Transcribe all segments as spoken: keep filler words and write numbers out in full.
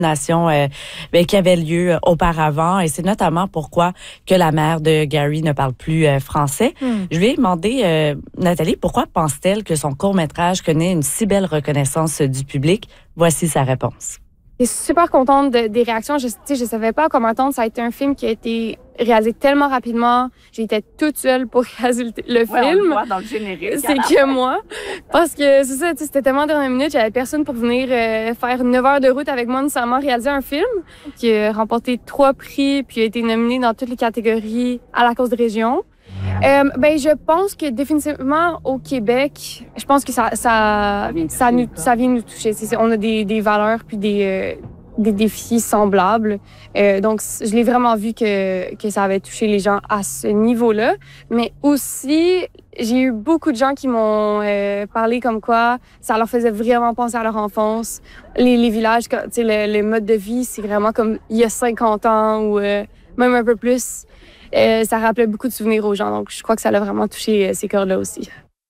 nomination euh, ben, qui avait lieu auparavant. Et c'est notamment pourquoi que la mère de Gary ne parle plus euh, français. Mm. Je lui ai demandé, euh, Nathalie, pourquoi pense-t-elle que son court-métrage connaît une si belle reconnaissance du public? Voici sa réponse. Je suis super contente de, des réactions. Je ne je savais pas comment attendre. Ça a été un film qui a été réalisé tellement rapidement. J'étais toute seule pour réaliser le, le ouais, film. On le voit dans le générique. C'est que moi. Parce que c'est ça, c'était tellement dernière minute. J'avais personne pour venir euh, faire neuf heures de route avec moi nécessairement réaliser un film qui a remporté trois prix puis a été nominé dans toutes les catégories à la cause de région. Euh, ben, je pense que définitivement au Québec, je pense que ça, ça, ça, nous, ça vient nous toucher. C'est, on a des, des valeurs puis des, euh, des défis semblables. Euh, donc, je l'ai vraiment vu que, que ça avait touché les gens à ce niveau-là. Mais aussi, j'ai eu beaucoup de gens qui m'ont euh, parlé comme quoi ça leur faisait vraiment penser à leur enfance. Les, les villages, tu sais, le, le mode de vie, c'est vraiment comme il y a cinquante ans ou euh, même un peu plus. Euh, ça rappelait beaucoup de souvenirs aux gens. Donc, je crois que ça l'a vraiment touché euh, ces cœurs-là aussi.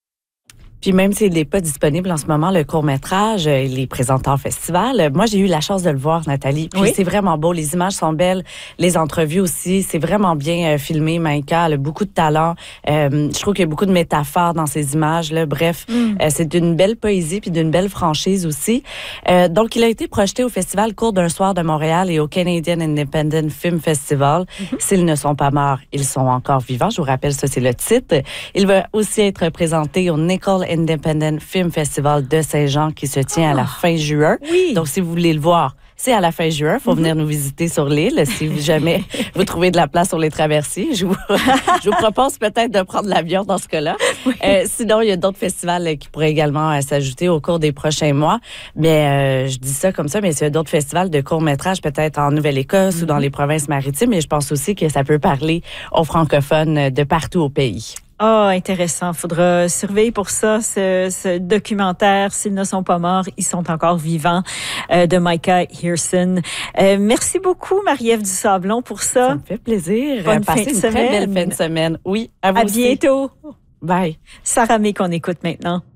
Puis même s'il n'est pas disponible en ce moment, le court-métrage, il est présenté en festival. Moi, j'ai eu la chance de le voir, Nathalie. Puis oui. C'est vraiment beau. Les images sont belles. Les entrevues aussi. C'est vraiment bien euh, filmé. Maïka, elle a beaucoup de talent. Euh, je trouve qu'il y a beaucoup de métaphores dans ces images-là. Bref, mm. euh, c'est d'une belle poésie puis d'une belle franchise aussi. Euh, donc, il a été projeté au Festival Cours d'un soir de Montréal et au Canadian Independent Film Festival. Mm-hmm. S'ils ne sont pas morts, ils sont encore vivants. Je vous rappelle, ça, c'est le titre. Il va aussi être présenté au Nickel Independent Film Festival de Saint-Jean qui se tient oh, à la fin juin. Oui. Donc, si vous voulez le voir, c'est à la fin juin. Il faut mm-hmm. venir nous visiter sur l'île si jamais vous trouvez de la place sur les traversiers. Je vous, je vous propose peut-être de prendre l'avion dans ce cas-là. Oui. Euh, sinon, il y a d'autres festivals qui pourraient également euh, s'ajouter au cours des prochains mois. Mais euh, je dis ça comme ça, mais il y a d'autres festivals de courts-métrages peut-être en Nouvelle-Écosse mm-hmm. ou dans les provinces maritimes. Et je pense aussi que ça peut parler aux francophones de partout au pays. Ah, oh, intéressant. Faudra surveiller pour ça ce, ce documentaire. S'ils ne sont pas morts, ils sont encore vivants, euh, de Maïka Hirson. Euh, merci beaucoup, Marie-Ève Dusablon, pour ça. Ça me fait plaisir. Bonne Passez fin de une semaine. très belle fin de semaine. Oui, à vous À aussi. bientôt. Bye. Sarah May qu'on écoute maintenant.